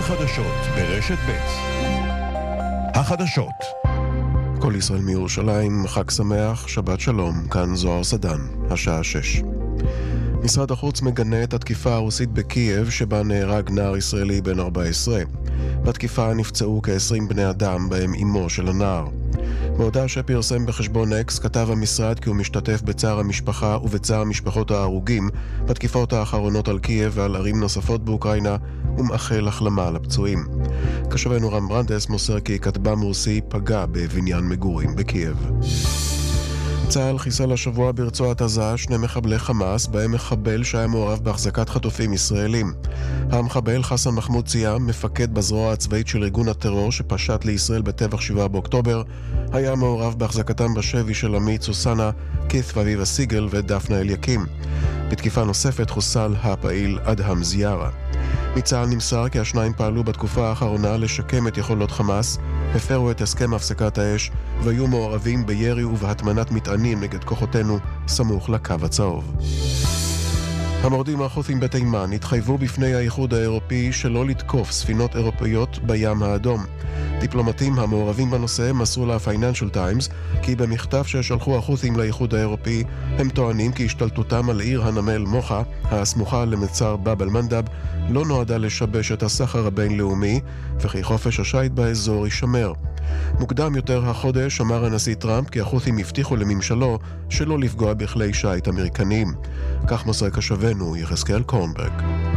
החדשות ברשת ב'. החדשות. כל ישראל מירושלים, חג שמח, שבת שלום, כאן זוהר סדן, השעה 6. משרד החוץ מגנה את התקיפה הרוסית בקייב, שבה נהרג נער ישראלי בן 14. בתקיפה נפצעו כ-20 בני אדם, בהם אמו של הנער. בהודעה שפרסם בחשבון אקס, כתב המשרד כי הוא משתתף בצער המשפחה ובצער משפחות ההרוגים בתקיפות האחרונות על קייב ועל ערים נוספות באוקראינה, ומאחל החלמה לפצועים. כתבנו רם ברנדס מוסר כי כטב"ם רוסי פגע בבניין מגורים בקייב. צה"ל חיסל השבוע ברצועת עזה 2 מחבלי חמאס, בהם מחבל שהיה מעורב בהחזקת חטופים ישראלים. המחבל חסן מחמוד ציאם, מפקד בזרוע הצבאית של ארגון הטרור שפשט לישראל בטבח 7 באוקטובר, היה מעורב בהחזקתם בשבי של עמית סוסנה, כית' ואביבה סיגל ודפנה אליקים. בתקיפה נוספת חוסל הפעיל אדהם זיארה. מצה"ל נמסר כי השניים פעלו בתקופה האחרונה לשקם את יכולות חמאס, הפרו את הסכם הפסקת האש והיו מעורבים בירי ובהטמנת מטענים נגד כוחותינו סמוך לקו הצהוב. המורדים החות'ים בתימן התחייבו בפני האיחוד האירופי שלא לתקוף ספינות אירופאיות בים האדום. דיפלומטים המעורבים בנושא מסרו ל-Financial Times כי במכתב ששלחו החות'ים לאיחוד האירופי הם טוענים כי השתלטותם על עיר הנמל מוחה, הסמוכה למצר באב אל-מנדב, לא נועדה לשבש את הסחר הבינלאומי וכי חופש השייט באזור יישמר. מוקדם יותר החודש אמר הנשיא טראמפ כי החות'ים הבטיחו לממשלו שלא לפגוע בכלי שייט אמריקניים. כך מוסר כתבנו יחזקאל קורנברג.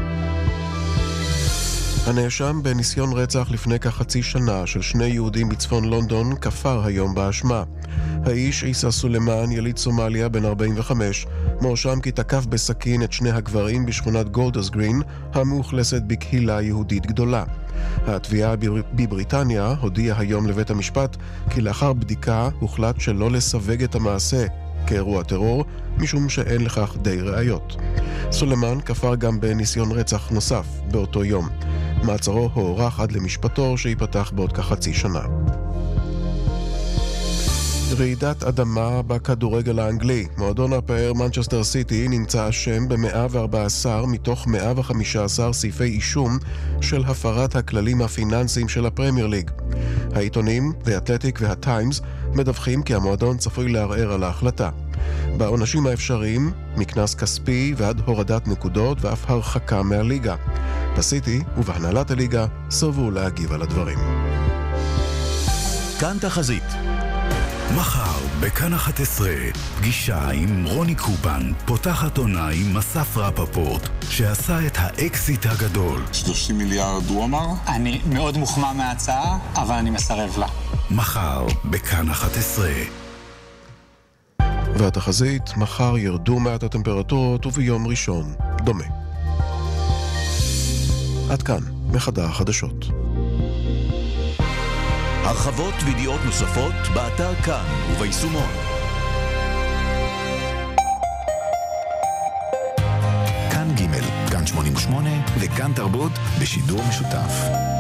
הנאשם בניסיון רצח לפני כחצי שנה של 2 יהודים בצפון לונדון כפר היום באשמה. האיש עיסא סולימאן, יליד סומליה בן 45, מואשם כי תקף בסכין את 2 הגברים בשכונת גולדרס גרין, המאוכלסת בקהילה יהודית גדולה. התביעה בבריטניה הודיעה היום לבית המשפט כי לאחר בדיקה הוחלט שלא לסווג את המעשה כאירוע טרור, משום שאין לכך די ראיות. סולימאן כפר גם בניסיון רצח נוסף באותו יום. מעצרו הוארך עד למשפטו שיפתח בעוד כחצי שנה. רעידת אדמה בכדורגל האנגלי. מועדון הפאר מנצ'סטר סיטי נמצא אשם ב-114 מתוך 115 סעיפי אישום של הפרת הכללים הפיננסיים של הפרמייר ליג. העיתונים, The Athletic וה-Times מדווחים כי המועדון צפוי לערער על ההחלטה. בעונשים האפשריים, מקנס כספי ועד הורדת נקודות ואף הרחקה מהליגה. בסיטי ובהנהלת הליגה סרבו להגיב על הדברים. כאן תחזית. מחר בכאן 11 פגישה עם רוני קופן, פותחת עונה עם אסף רפפורט שעשה את האקסיט הגדול. 30 מיליארד הוא אמר? אני מאוד מוחמא מההצעה, אבל אני מסרב לה. מחר בכאן 11. והתחזית, מחר ירדו מעט הטמפרטורות וביום ראשון דומה. עד כאן מחדר החדשות. הרחבות וידיעות נוספות באתר כאן וביישומון. כאן ג', כאן 88 וכאן תרבות בשידור משותף.